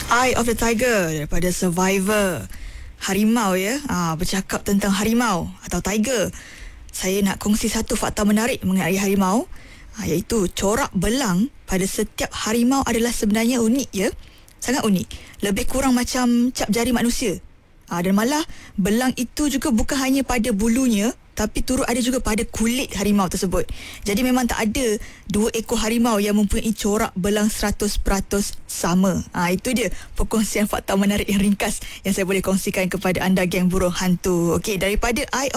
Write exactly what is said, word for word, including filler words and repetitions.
Eye of the Tiger daripada Survivor. Harimau ya, ha, bercakap tentang harimau atau tiger. Saya nak kongsi satu fakta menarik mengenai harimau, ha, iaitu corak belang pada setiap harimau adalah sebenarnya unik ya. Sangat unik. Lebih kurang macam cap jari manusia. Ha, dan malah belang itu juga bukan hanya pada bulunya, tapi turut ada juga pada kulit harimau tersebut. Jadi memang tak ada dua ekor harimau yang mempunyai corak belang seratus peratus sama. Ha, itu dia perkongsian fakta menarik yang ringkas yang saya boleh kongsikan kepada anda, geng burung hantu. Okey, daripada Eye